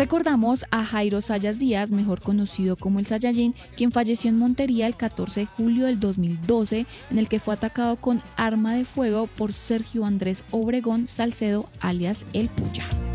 Recordamos a Jairo Sayas Díaz, mejor conocido como el Saiyajin, quien falleció en Montería el 14 de julio del 2012, en el que fue atacado con arma de fuego por Sergio Andrés Obregón Salcedo, alias El Puya.